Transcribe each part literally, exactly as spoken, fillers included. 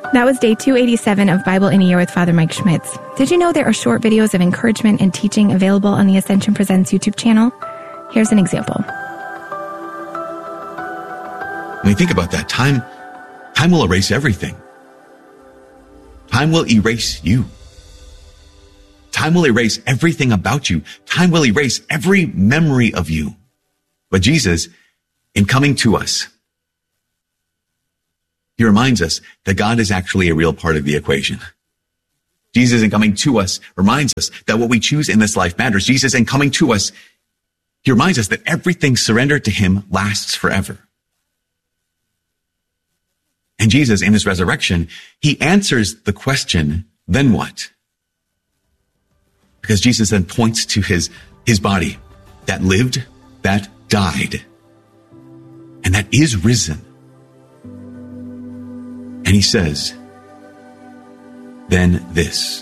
That was day two eighty-seven of Bible in a Year with Father Mike Schmitz. Did you know there are short videos of encouragement and teaching available on the Ascension Presents YouTube channel? Here's an example. When you think about that, time, time will erase everything. Time will erase you. Time will erase everything about you. Time will erase every memory of you. But Jesus, in coming to us, he reminds us that God is actually a real part of the equation. Jesus, in coming to us, reminds us that what we choose in this life matters. Jesus, in coming to us, he reminds us that everything surrendered to him lasts forever. And Jesus, in his resurrection, he answers the question, then what? Because Jesus then points to his, his body that lived, that died, and that is risen. And he says, then this.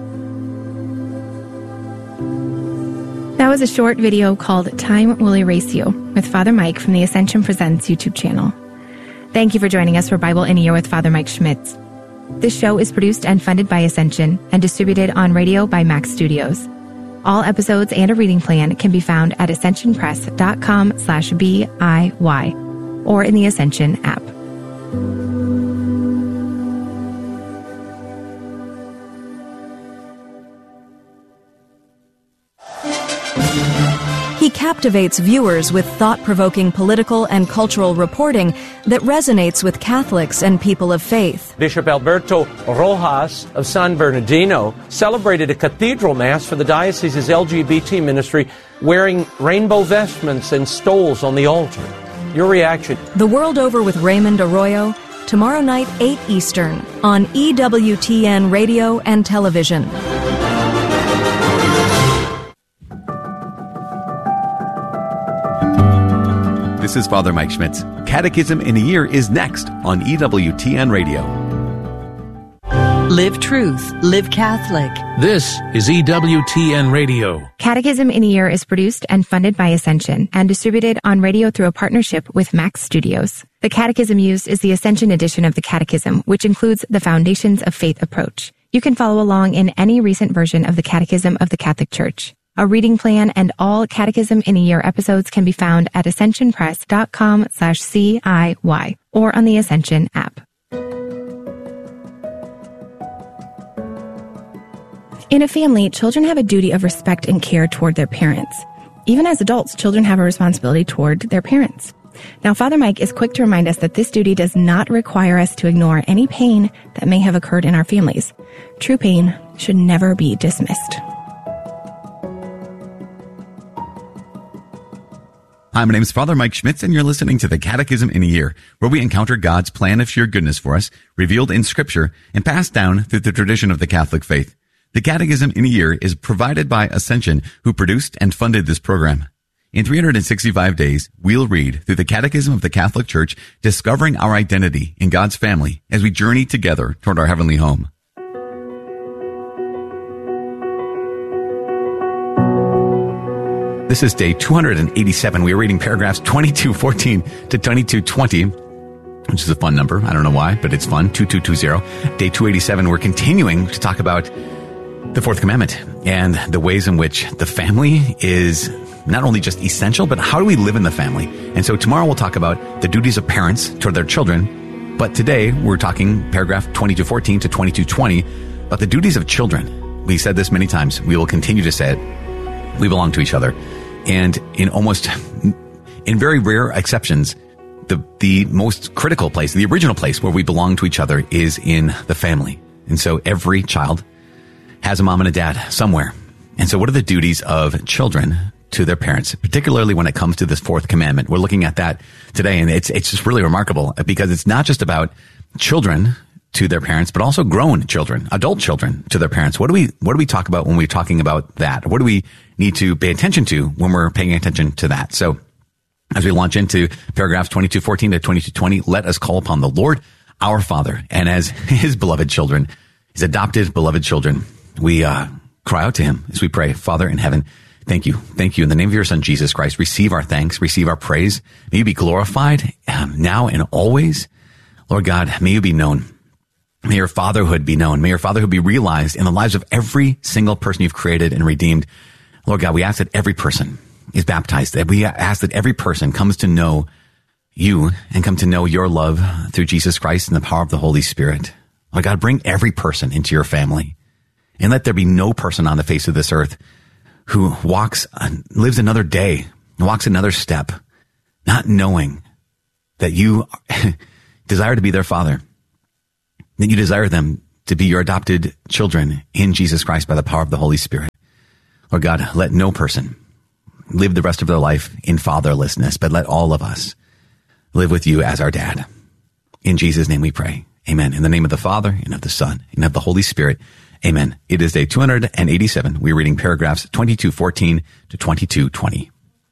That was a short video called Time Will Erase You with Father Mike from the Ascension Presents YouTube channel. Thank you for joining us for Bible in a Year with Father Mike Schmitz. This show is produced and funded by Ascension and distributed on radio by Max Studios. All episodes and a reading plan can be found at ascensionpress.com slash BIY or in the Ascension app. He captivates viewers with thought-provoking political and cultural reporting that resonates with Catholics and people of faith. Bishop Alberto Rojas of San Bernardino celebrated a cathedral mass for the diocese's L G B T ministry wearing rainbow vestments and stoles on the altar. Your reaction? The World Over with Raymond Arroyo, tomorrow night, eight Eastern, on E W T N Radio and Television. This is Father Mike Schmitz. Catechism in a Year is next on E W T N Radio. Live truth, live Catholic. This is E W T N Radio. Catechism in a Year is produced and funded by Ascension and distributed on radio through a partnership with Max Studios. The catechism used is the Ascension edition of the Catechism, which includes the Foundations of Faith approach. You can follow along in any recent version of the Catechism of the Catholic Church. A reading plan and all Catechism in a Year episodes can be found at ascensionpress.com slash CIY or on the Ascension app. In a family, children have a duty of respect and care toward their parents. Even as adults, children have a responsibility toward their parents. Now, Father Mike is quick to remind us that this duty does not require us to ignore any pain that may have occurred in our families. True pain should never be dismissed. Hi, my name is Father Mike Schmitz, and you're listening to the Catechism in a Year, where we encounter God's plan of sheer goodness for us, revealed in Scripture, and passed down through the tradition of the Catholic faith. The Catechism in a Year is provided by Ascension, who produced and funded this program. In three hundred sixty-five days, we'll read through the Catechism of the Catholic Church, discovering our identity in God's family as we journey together toward our heavenly home. This is day two hundred eighty-seven. We are reading paragraphs twenty-two fourteen to twenty-two twenty, which is a fun number. I don't know why, but it's fun. twenty-two twenty. Day two eighty-seven, we're continuing to talk about the fourth commandment and the ways in which the family is not only just essential, but how do we live in the family? And so tomorrow we'll talk about the duties of parents toward their children. But today we're talking paragraph twenty-two fourteen to twenty-two twenty about the duties of children. We said this many times. We will continue to say it. We belong to each other. And in almost, in very rare exceptions, the, the most critical place, the original place where we belong to each other is in the family. And so every child has a mom and a dad somewhere. And so what are the duties of children to their parents, particularly when it comes to this fourth commandment? We're looking at that today, and it's, it's just really remarkable because it's not just about children to their parents, but also grown children, adult children to their parents. What do we, what do we talk about when we're talking about that? What do we need to pay attention to when we're paying attention to that? So as we launch into paragraphs twenty-two fourteen to twenty-two twenty, let us call upon the Lord, our Father, and as his beloved children, his adopted beloved children, we, uh, cry out to him as we pray. Father in heaven, thank you. Thank you. In the name of your Son, Jesus Christ, receive our thanks, receive our praise. May you be glorified um, now and always. Lord God, may you be known. May your fatherhood be known. May your fatherhood be realized in the lives of every single person you've created and redeemed. Lord God, we ask that every person is baptized, that we ask that every person comes to know you and come to know your love through Jesus Christ and the power of the Holy Spirit. Lord God, bring every person into your family, and let there be no person on the face of this earth who walks, lives another day, walks another step, not knowing that you desire to be their father, that you desire them to be your adopted children in Jesus Christ by the power of the Holy Spirit. Lord God, let no person live the rest of their life in fatherlessness, but let all of us live with you as our dad. In Jesus' name we pray. Amen. In the name of the Father, and of the Son, and of the Holy Spirit. Amen. It is day two hundred eighty-seven. We're reading paragraphs twenty-two fourteen to twenty-two twenty.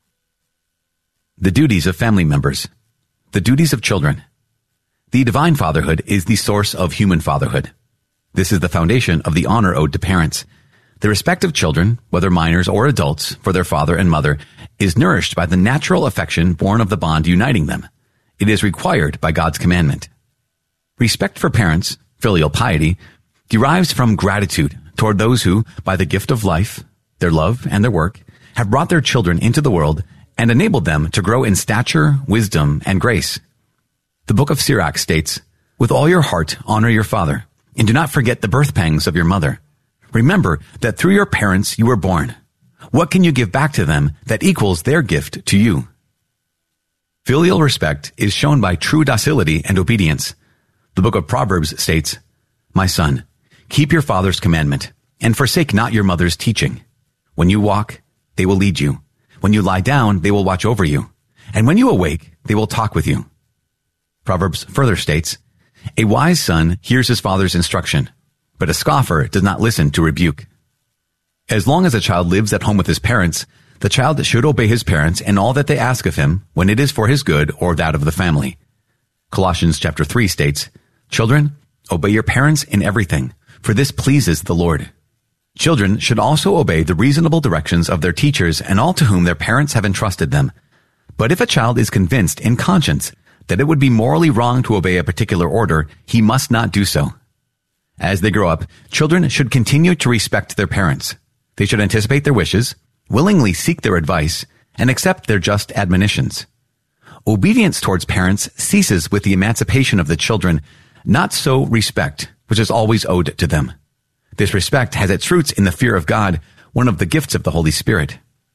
The duties of family members. The duties of children. The divine fatherhood is the source of human fatherhood. This is the foundation of the honor owed to parents. The respect of children, whether minors or adults, for their father and mother, is nourished by the natural affection born of the bond uniting them. It is required by God's commandment. Respect for parents, filial piety, derives from gratitude toward those who, by the gift of life, their love, and their work, have brought their children into the world and enabled them to grow in stature, wisdom, and grace. The book of Sirach states, "With all your heart honor your father, and do not forget the birth pangs of your mother. Remember that through your parents you were born. What can you give back to them that equals their gift to you?" Filial respect is shown by true docility and obedience. The book of Proverbs states, "My son, keep your father's commandment, and forsake not your mother's teaching. When you walk, they will lead you. When you lie down, they will watch over you. And when you awake, they will talk with you." Proverbs further states, "A wise son hears his father's instruction, but a scoffer does not listen to rebuke." As long as a child lives at home with his parents, the child should obey his parents in all that they ask of him when it is for his good or that of the family. Colossians chapter three states, "Children, obey your parents in everything, for this pleases the Lord." Children should also obey the reasonable directions of their teachers and all to whom their parents have entrusted them. But if a child is convinced in conscience that it would be morally wrong to obey a particular order, he must not do so. As they grow up, children should continue to respect their parents. They should anticipate their wishes, willingly seek their advice, and accept their just admonitions. Obedience towards parents ceases with the emancipation of the children, not so respect, which is always owed to them. This respect has its roots in the fear of God, one of the gifts of the Holy Spirit.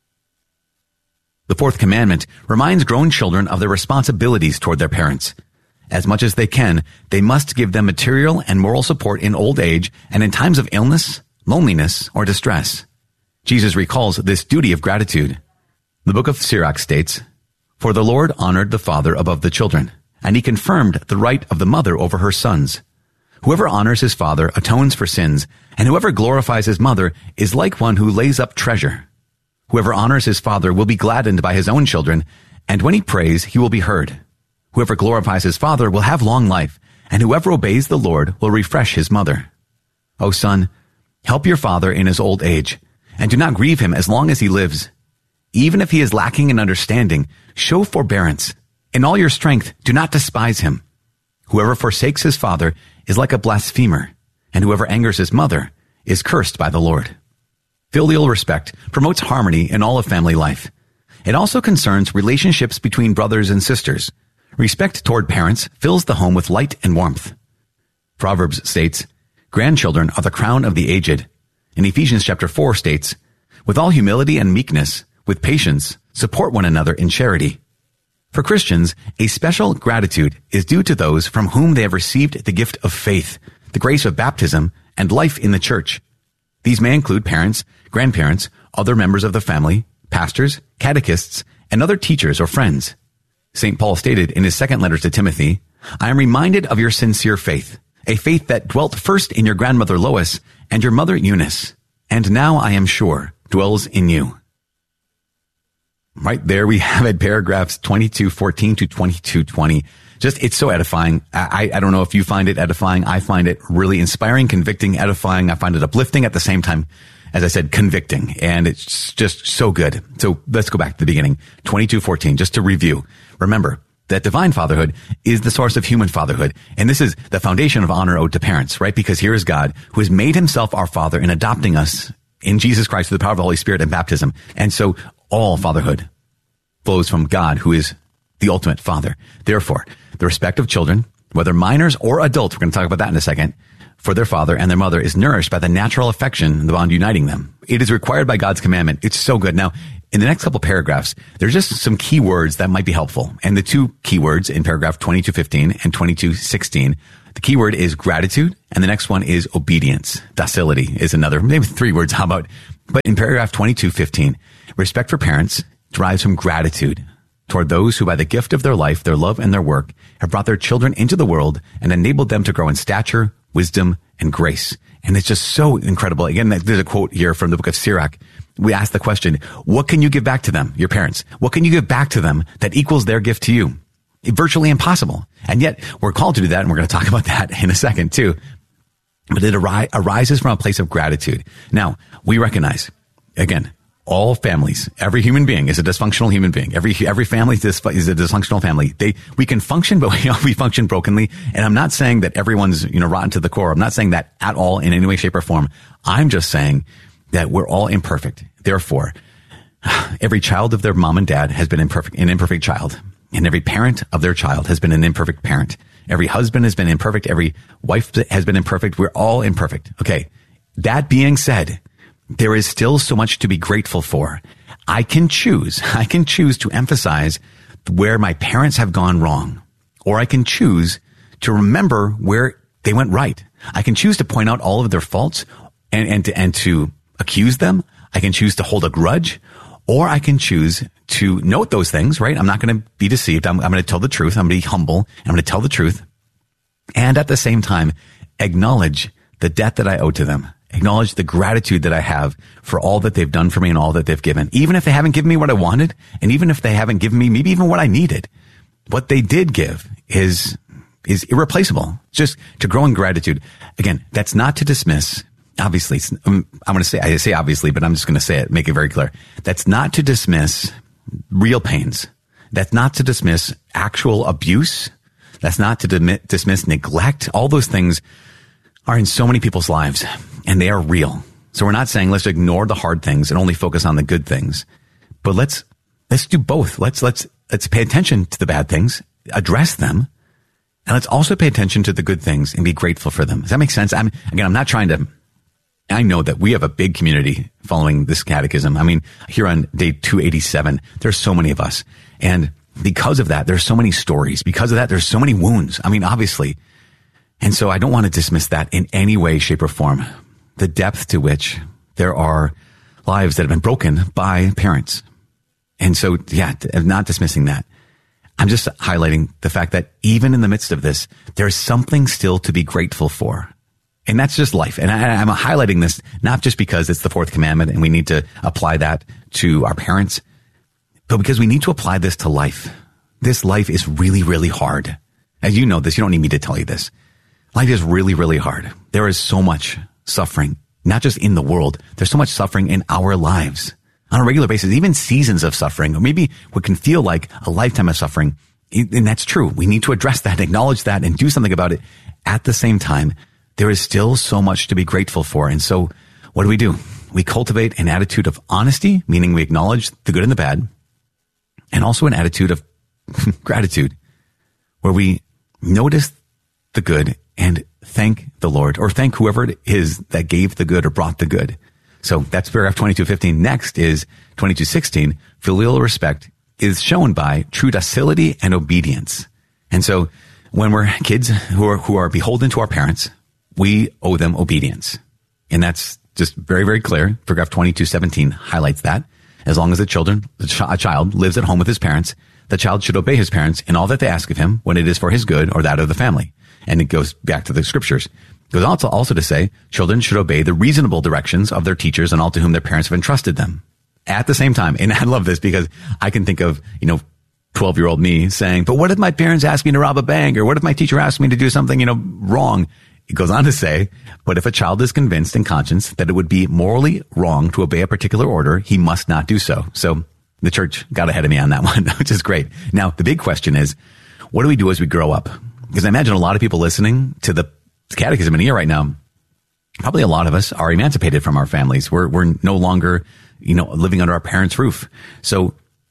The fourth commandment reminds grown children of their responsibilities toward their parents. As much as they can, they must give them material and moral support in old age and in times of illness, loneliness, or distress. Jesus recalls this duty of gratitude. The book of Sirach states, "For the Lord honored the father above the children, and he confirmed the right of the mother over her sons. Whoever honors his father atones for sins, and whoever glorifies his mother is like one who lays up treasure. Whoever honors his father will be gladdened by his own children, and when he prays, he will be heard. Whoever glorifies his father will have long life, and whoever obeys the Lord will refresh his mother. O son, help your father in his old age, and do not grieve him as long as he lives. Even if he is lacking in understanding, show forbearance. In all your strength, do not despise him. Whoever forsakes his father is like a blasphemer, and whoever angers his mother is cursed by the Lord." Filial respect promotes harmony in all of family life. It also concerns relationships between brothers and sisters. Respect toward parents fills the home with light and warmth. Proverbs states, "Grandchildren are the crown of the aged." And Ephesians chapter four states, "With all humility and meekness, with patience, support one another in charity." For Christians, a special gratitude is due to those from whom they have received the gift of faith, the grace of baptism, and life in the church. These may include parents, grandparents, other members of the family, pastors, catechists, and other teachers or friends. Saint Paul stated in his second letter to Timothy, "I am reminded of your sincere faith, a faith that dwelt first in your grandmother Lois and your mother Eunice, and now I am sure dwells in you." Right there we have it, paragraphs twenty-two fourteen to twenty-two twenty. Just, it's so edifying. I, I don't know if you find it edifying. I find it really inspiring, convicting, edifying. I find it uplifting at the same time, as I said, convicting. And it's just so good. So let's go back to the beginning. twenty-two fourteen, just to review. Remember, that divine fatherhood is the source of human fatherhood. And this is the foundation of honor owed to parents, right? Because here is God who has made himself our father in adopting us in Jesus Christ through the power of the Holy Spirit and baptism. And so all fatherhood flows from God, who is the ultimate father. Therefore, the respect of children, whether minors or adults, we're going to talk about that in a second, for their father and their mother is nourished by the natural affection and the bond uniting them. It is required by God's commandment. It's so good. Now, in the next couple paragraphs, there's just some key words that might be helpful. And the two key words in paragraph twenty-two fifteen and twenty-two sixteen, the key word is gratitude, and the next one is obedience. Docility is another, maybe three words. How about, but in paragraph twenty-two fifteen, respect for parents derives from gratitude toward those who by the gift of their life, their love, and their work have brought their children into the world and enabled them to grow in stature, wisdom, and grace. And it's just so incredible. Again, there's a quote here from the book of Sirach. We ask the question, what can you give back to them, your parents? What can you give back to them that equals their gift to you? Virtually impossible. And yet we're called to do that, and we're going to talk about that in a second too. But it ari- arises from a place of gratitude. Now, we recognize, again, all families, every human being is a dysfunctional human being. Every every family is a dysfunctional family. They we can function, but we, we function brokenly. And I'm not saying that everyone's you know rotten to the core. I'm not saying that at all in any way, shape, or form. I'm just saying that we're all imperfect. Therefore, every child of their mom and dad has been imperfect, an imperfect child, and every parent of their child has been an imperfect parent. Every husband has been imperfect. Every wife has been imperfect. We're all imperfect. Okay. That being said, there is still so much to be grateful for. I can choose. I can choose to emphasize where my parents have gone wrong, or I can choose to remember where they went right. I can choose to point out all of their faults and, and to, and to accuse them. I can choose to hold a grudge, or I can choose to note those things, right? I'm not going to be deceived. I'm, I'm going to tell the truth. I'm going to be humble. I'm going to tell the truth. And at the same time, acknowledge the debt that I owe to them. Acknowledge the gratitude that I have for all that they've done for me and all that they've given. Even if they haven't given me what I wanted, and even if they haven't given me maybe even what I needed, what they did give is, is irreplaceable. Just to grow in gratitude. Again, that's not to dismiss, obviously, I'm, I'm going to say, I say obviously, but I'm just going to say it, make it very clear. That's not to dismiss real pains. That's not to dismiss actual abuse. That's not to dim- dismiss neglect. All those things are in so many people's lives, and they are real. So we're not saying let's ignore the hard things and only focus on the good things, but let's, let's do both. Let's, let's, let's pay attention to the bad things, address them, and let's also pay attention to the good things and be grateful for them. Does that make sense? I'm, again, I'm not trying to, I know that we have a big community following this catechism. I mean, here on day two eighty-seven, there's so many of us. And because of that, there's so many stories. Because of that, there's so many wounds. I mean, obviously. And so I don't want to dismiss that in any way, shape, or form. The depth to which there are lives that have been broken by parents. And so, yeah, I'm not dismissing that. I'm just highlighting the fact that even in the midst of this, there's something still to be grateful for. And that's just life. And I, I'm highlighting this not just because it's the fourth commandment and we need to apply that to our parents, but because we need to apply this to life. This life is really, really hard. As you know this, you don't need me to tell you this. Life is really, really hard. There is so much suffering, not just in the world. There's so much suffering in our lives on a regular basis, even seasons of suffering, or maybe what can feel like a lifetime of suffering. And that's true. We need to address that, acknowledge that, and do something about it. At the same time, there is still so much to be grateful for. And so what do we do? We cultivate an attitude of honesty, meaning we acknowledge the good and the bad, and also an attitude of gratitude, where we notice the good and thank the Lord, or thank whoever it is that gave the good or brought the good. So that's paragraph twenty-two fifteen. Next is twenty-two sixteen. Filial respect is shown by true docility and obedience. And so when we're kids who are, who are beholden to our parents, we owe them obedience. And that's just very, very clear. Paragraph twenty-two seventeen highlights that. As long as the children, the ch- a child lives at home with his parents, the child should obey his parents in all that they ask of him when it is for his good or that of the family. And it goes back to the scriptures. It goes also, also to say children should obey the reasonable directions of their teachers and all to whom their parents have entrusted them. At the same time, and I love this because I can think of, you know, twelve-year-old me saying, but what if my parents ask me to rob a bank? Or what if my teacher asks me to do something, you know, wrong? It goes on to say, but if a child is convinced in conscience that it would be morally wrong to obey a particular order, he must not do so. So the church got ahead of me on that one, which is great. Now, the big question is, what do we do as we grow up? Because I imagine a lot of people listening to the Catechism in here right now, probably a lot of us are emancipated from our families. We're, we're no longer, you know, living under our parents' roof. So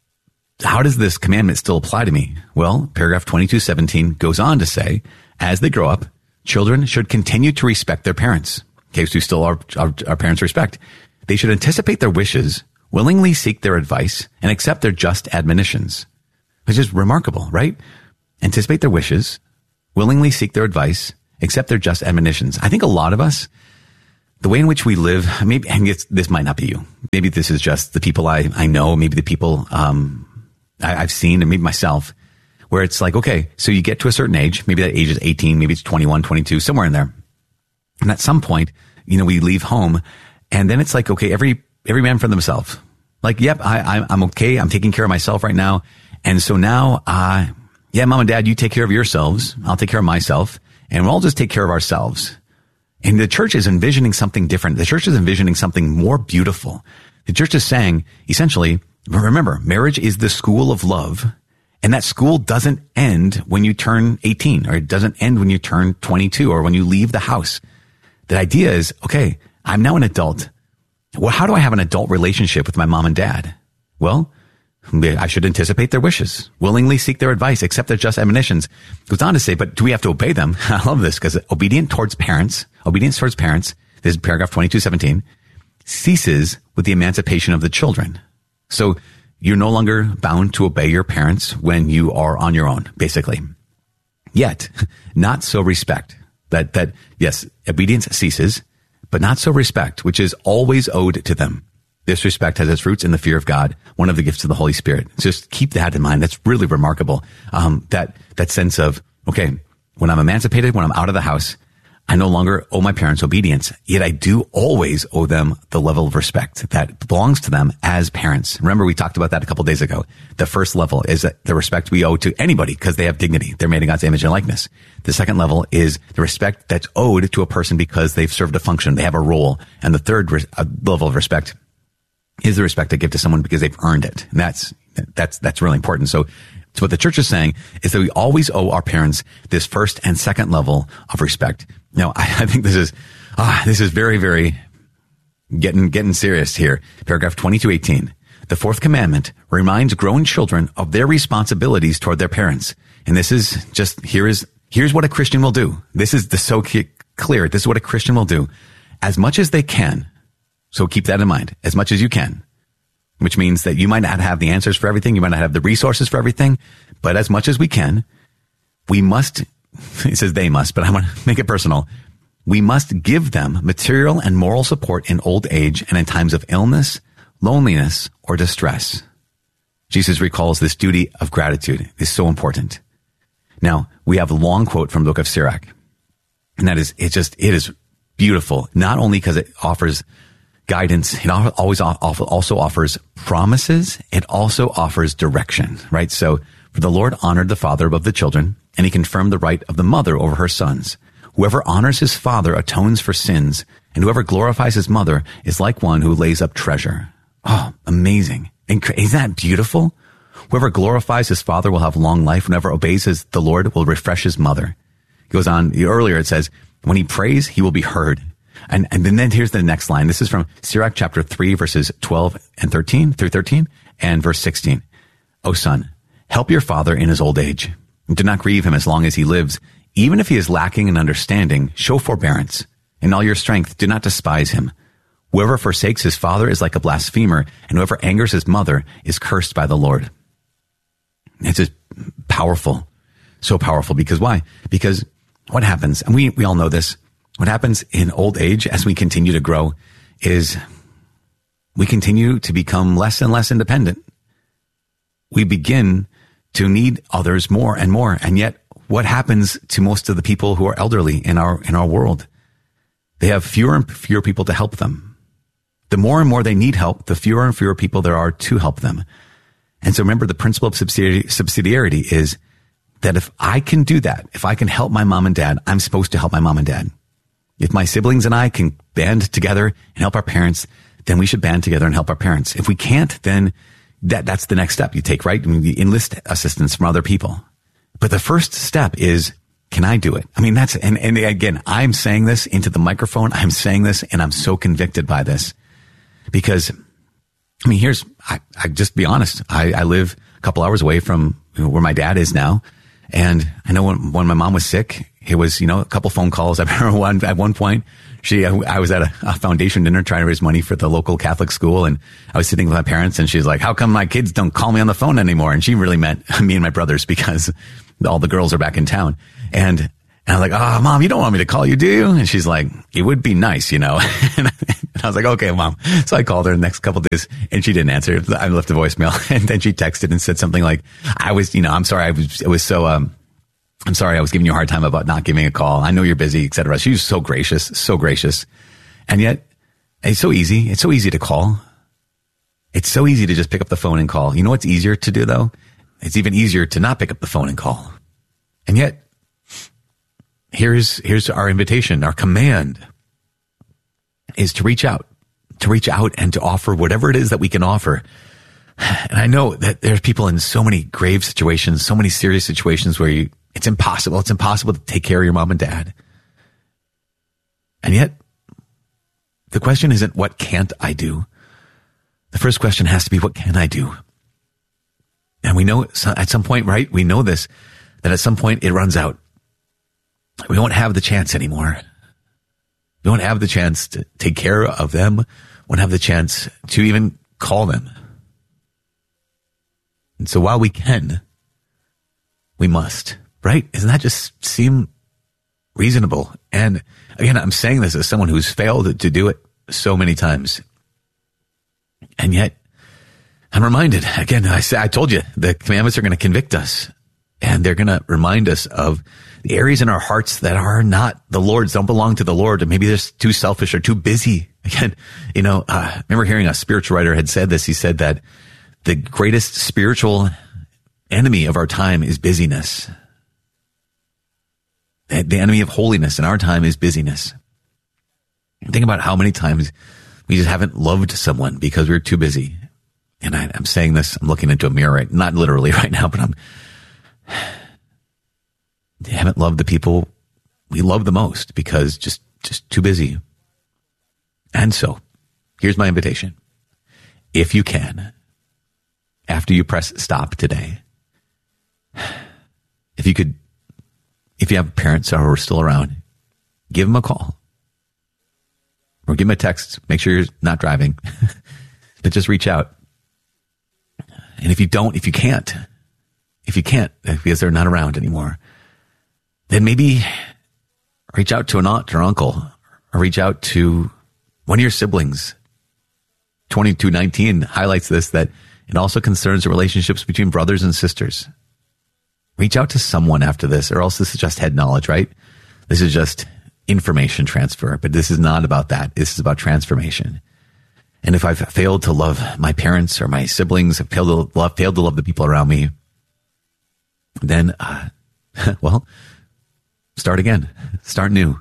how does this commandment still apply to me? Well, paragraph twenty-two seventeen goes on to say, as they grow up, children should continue to respect their parents. Okay, so still our, our, our parents' respect. They should anticipate their wishes, willingly seek their advice, and accept their just admonitions. Which is remarkable, right? Anticipate their wishes, willingly seek their advice, accept their just admonitions. I think a lot of us, the way in which we live, maybe, and it's, this might not be you. Maybe this is just the people I, I know, maybe the people um, I, I've seen, and maybe myself, where it's like, okay, so you get to a certain age, maybe that age is eighteen, maybe it's twenty-one, twenty-two, somewhere in there. And at some point, you know, we leave home, and then it's like, okay, every every man for themselves. Like, yep, I, I'm okay, I'm taking care of myself right now. And so now, uh, yeah, mom and dad, you take care of yourselves, I'll take care of myself, and we'll all just take care of ourselves. And the church is envisioning something different. The church is envisioning something more beautiful. The church is saying, essentially, remember, marriage is the school of love, and that school doesn't end when you turn eighteen, or it doesn't end when you turn twenty-two, or when you leave the house. The idea is, okay, I'm now an adult. Well, how do I have an adult relationship with my mom and dad? Well, I should anticipate their wishes, willingly seek their advice, accept their just admonitions. It goes on to say, but do we have to obey them? I love this, because obedient towards parents, obedience towards parents, this is paragraph twenty-two seventeen, ceases with the emancipation of the children. So you're no longer bound to obey your parents when you are on your own, basically. Yet, not so respect. That, that, yes, obedience ceases, but not so respect, which is always owed to them. This respect has its roots in the fear of God, one of the gifts of the Holy Spirit. Just keep that in mind. That's really remarkable. Um, that, that sense of, okay, when I'm emancipated, when I'm out of the house, I no longer owe my parents obedience, yet I do always owe them the level of respect that belongs to them as parents. Remember, we talked about that a couple of days ago. The first level is the respect we owe to anybody because they have dignity. They're made in God's image and likeness. The second level is the respect that's owed to a person because they've served a function. They have a role. And the third re- uh, level of respect is the respect I give to someone because they've earned it. And that's, that's, that's really important. So, so what the church is saying is that we always owe our parents this first and second level of respect. Now, I, I think this is, ah, this is very, very getting, getting serious here. Paragraph twenty-two eighteen. The fourth commandment reminds grown children of their responsibilities toward their parents. And this is just, here is, here's what a Christian will do. This is the so clear. This is what a Christian will do. As much as they can. So keep that in mind. As much as you can. Which means that you might not have the answers for everything. You might not have the resources for everything. But as much as we can, we must, it says they must, but I want to make it personal. We must give them material and moral support in old age and in times of illness, loneliness, or distress. Jesus recalls this duty of gratitude is so important. Now, we have a long quote from the book of Sirach. And that is, it just, it is beautiful. Not only because it offers guidance, it always also offers promises. It also offers direction, right? So, for the Lord honored the father above the children, and he confirmed the right of the mother over her sons. Whoever honors his father atones for sins, and whoever glorifies his mother is like one who lays up treasure. Oh, amazing. Isn't that beautiful? Whoever glorifies his father will have long life. Whoever obeys his, the Lord will refresh his mother. It goes on, earlier it says, when he prays, he will be heard. And, and then here's the next line. This is from Sirach chapter three, verses twelve and thirteen through thirteen, and verse sixteen. O son, help your father in his old age. Do not grieve him as long as he lives. Even if he is lacking in understanding, show forbearance. In all your strength, do not despise him. Whoever forsakes his father is like a blasphemer, and whoever angers his mother is cursed by the Lord. It's just powerful. So powerful. Because why? Because what happens, and we, we all know this, what happens in old age as we continue to grow is we continue to become less and less independent. We begin to need others more and more. And yet what happens to most of the people who are elderly in our, in our world? They have fewer and fewer people to help them. The more and more they need help, the fewer and fewer people there are to help them. And so remember, the principle of subsidiarity is that if I can do that, if I can help my mom and dad, I'm supposed to help my mom and dad. If my siblings and I can band together and help our parents, then we should band together and help our parents. If we can't, then that, that's the next step you take, right? I mean, you enlist assistance from other people. But the first step is, can I do it? I mean, that's, and, and again, I'm saying this into the microphone. I'm saying this and I'm so convicted by this because, I mean, here's, I, I just be honest. I, I live a couple hours away from you know, where my dad is now. And I know when, when my mom was sick, it was, you know, a couple phone calls. I remember one, at one point, she, I was at a, a foundation dinner trying to raise money for the local Catholic school. And I was sitting with my parents and she's like, how come my kids don't call me on the phone anymore? And she really meant me and my brothers because all the girls are back in town. And, and I was like, oh, Mom, you don't want me to call you, do you? And she's like, it would be nice, you know. And I was like, okay, Mom. So I called her the next couple of days and she didn't answer. I left a voicemail and then she texted and said something like, I was, you know, I'm sorry. I was, it was so, um, I'm sorry. I was giving you a hard time about not giving a call. I know you're busy, et cetera. She was so gracious, so gracious. And yet it's so easy. It's so easy to call. It's so easy to just pick up the phone and call. You know what's easier to do though? It's even easier to not pick up the phone and call. And yet here's, here's our invitation. Our command is to reach out, to reach out and to offer whatever it is that we can offer. And I know that there's people in so many grave situations, so many serious situations where you, it's impossible. It's impossible to take care of your mom and dad. And yet the question isn't, what can't I do? The first question has to be, what can I do? And we know at some point, right? We know this, that at some point it runs out. We won't have the chance anymore. We won't have the chance to take care of them. We won't have the chance to even call them. And so while we can, we must, right? Doesn't that just seem reasonable? And again, I'm saying this as someone who's failed to do it so many times. And yet I'm reminded, again, I say, I told you the commandments are going to convict us and they're going to remind us of the areas in our hearts that are not the Lord's, don't belong to the Lord, and maybe they're too selfish or too busy. Again, you know, uh, I remember hearing a spiritual writer had said this. He said that the greatest spiritual enemy of our time is busyness. The enemy of holiness in our time is busyness. Think about how many times we just haven't loved someone because we're too busy. And I, I'm saying this, I'm looking into a mirror, right? Not literally right now, but I'm, they haven't loved the people we love the most because just, just too busy. And so here's my invitation. If you can, after you press stop today, if you could, if you have parents who are still around, give them a call or give them a text. Make sure you're not driving, but just reach out. And if you don't, if you can't, if you can't, because they're not around anymore, then maybe reach out to an aunt or uncle or reach out to one of your siblings. twenty-two nineteen highlights this, that it also concerns the relationships between brothers and sisters. Reach out to someone after this, or else this is just head knowledge, right? This is just information transfer, but this is not about that. This is about transformation. And if I've failed to love my parents or my siblings, I've failed to love, failed to love the people around me, then, uh, well, start again. Start new.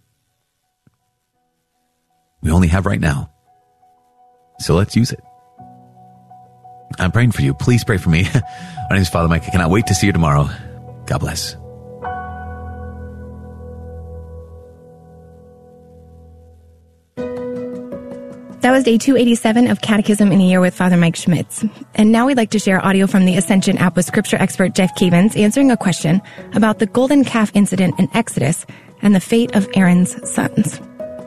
We only have right now. So let's use it. I'm praying for you. Please pray for me. My name is Father Mike. I cannot wait to see you tomorrow. God bless. That was day two eighty-seven of Catechism in a Year with Father Mike Schmitz. And now we'd like to share audio from the Ascension app with scripture expert Jeff Cavins answering a question about the golden calf incident in Exodus and the fate of Aaron's sons.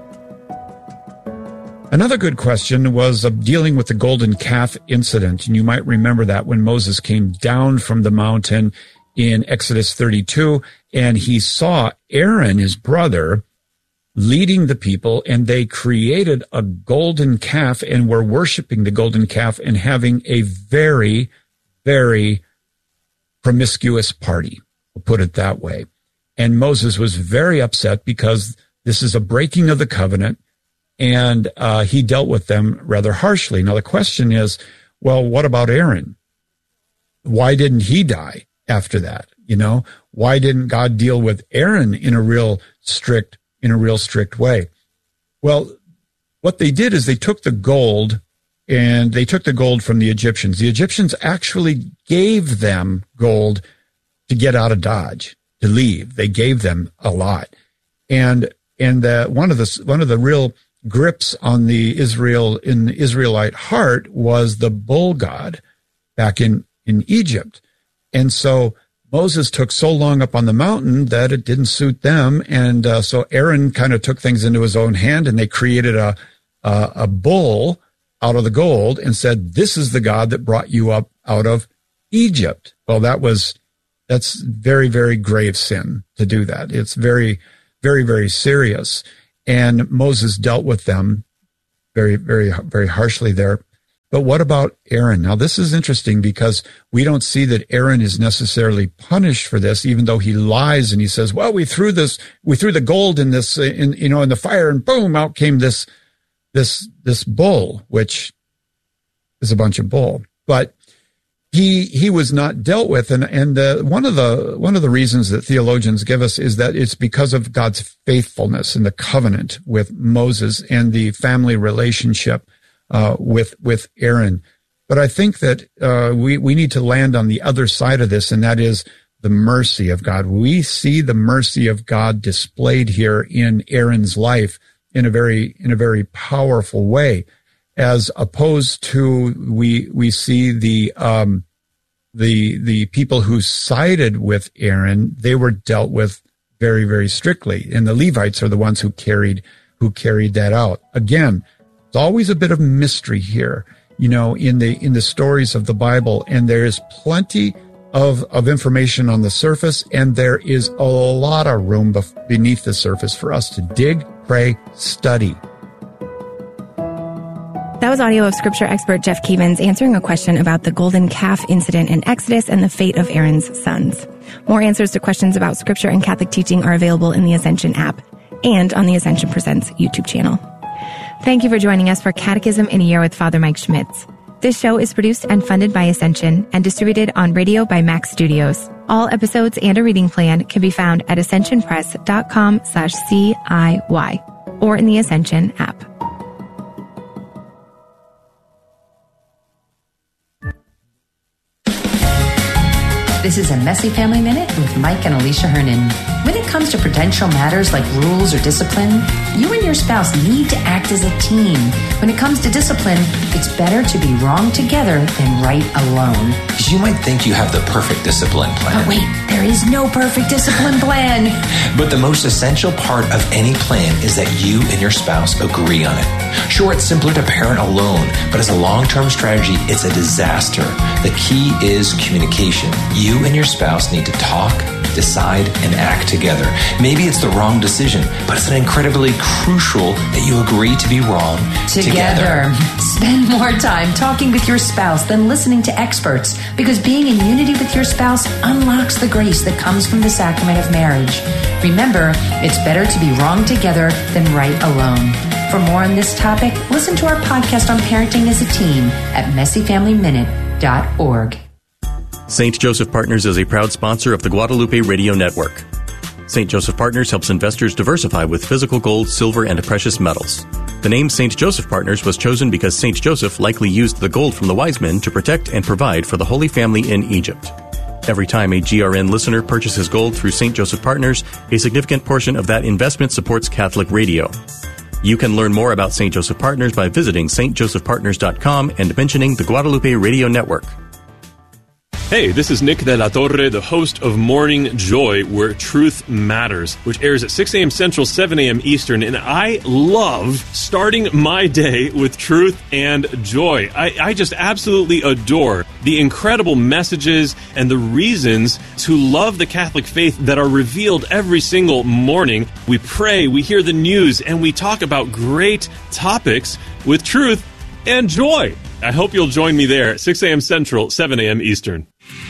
Another good question was uh, dealing with the golden calf incident. And you might remember that when Moses came down from the mountain in Exodus thirty-two, and he saw Aaron, his brother, leading the people, and they created a golden calf and were worshiping the golden calf and having a very, very promiscuous party. We'll put it that way. And Moses was very upset because this is a breaking of the covenant, and uh, he dealt with them rather harshly. Now, the question is, well, what about Aaron? Why didn't he die after that? You know, why didn't God deal with Aaron in a real strict in a real strict way? Well, what they did is they took the gold and they took the gold from the Egyptians. The Egyptians actually gave them gold to get out of Dodge, to leave. They gave them a lot. And, and, uh, one of the, one of the real grips on the Israel, in the Israelite heart was the bull god back in, in Egypt. And so Moses took so long up on the mountain that it didn't suit them. And, uh, so Aaron kind of took things into his own hand, and they created a, a, a bull out of the gold and said, this is the God that brought you up out of Egypt. Well, that was, that's very, very grave sin to do that. It's very, very, very serious. And Moses dealt with them very, very, very harshly there. But what about Aaron? Now, this is interesting because we don't see that Aaron is necessarily punished for this, even though he lies and he says, well, we threw this, we threw the gold in this, in, you know, in the fire, and boom, out came this, this, this bull, which is a bunch of bull. But he, he was not dealt with. And, and, uh, one of the, one of the reasons that theologians give us is that it's because of God's faithfulness in the covenant with Moses and the family relationship, uh, with, with Aaron. But I think that, uh, we, we need to land on the other side of this, and that is the mercy of God. We see the mercy of God displayed here in Aaron's life in a very, in a very powerful way, as opposed to we, we see the, um, the, the people who sided with Aaron, they were dealt with very, very strictly. And the Levites are the ones who carried, who carried that out. Again, it's always a bit of mystery here, you know, in the, in the stories of the Bible. And there is plenty of, of information on the surface, and there is a lot of room bef- beneath the surface for us to dig, pray, study. That was audio of scripture expert Jeff Cavins answering a question about the golden calf incident in Exodus and the fate of Aaron's sons. More answers to questions about scripture and Catholic teaching are available in the Ascension app and on the Ascension Presents YouTube channel. Thank you for joining us for Catechism in a Year with Father Mike Schmitz. This show is produced and funded by Ascension and distributed on radio by Max Studios. All episodes and a reading plan can be found at ascensionpress.com slash CIY or in the Ascension app. This is a Messy Family Minute with Mike and Alicia Hernan. When it comes to prudential matters like rules or discipline, you and your spouse need to act as a team. When it comes to discipline, it's better to be wrong together than right alone. Because you might think you have the perfect discipline plan. But wait, there is no perfect discipline plan. But the most essential part of any plan is that you and your spouse agree on it. Sure, it's simpler to parent alone, but as a long-term strategy, it's a disaster. The key is communication. You and your spouse need to talk, decide, and act together. Maybe it's the wrong decision, but it's incredibly crucial that you agree to be wrong together. Together. Spend more time talking with your spouse than listening to experts, because being in unity with your spouse unlocks the grace that comes from the sacrament of marriage. Remember, it's better to be wrong together than right alone. For more on this topic, listen to our podcast on parenting as a team at messy family minute dot org. Saint Joseph Partners is a proud sponsor of the Guadalupe Radio Network. Saint Joseph Partners helps investors diversify with physical gold, silver, and precious metals. The name Saint Joseph Partners was chosen because Saint Joseph likely used the gold from the wise men to protect and provide for the Holy Family in Egypt. Every time a G R N listener purchases gold through Saint Joseph Partners, a significant portion of that investment supports Catholic radio. You can learn more about Saint Joseph Partners by visiting s t joseph partners dot com and mentioning the Guadalupe Radio Network. Hey, this is Nick de la Torre, the host of Morning Joy, where truth matters, which airs at six a.m. Central, seven a.m. Eastern, and I love starting my day with truth and joy. I, I just absolutely adore the incredible messages and the reasons to love the Catholic faith that are revealed every single morning. We pray, we hear the news, and we talk about great topics with truth and joy. I hope you'll join me there at six a.m. Central, seven a.m. Eastern.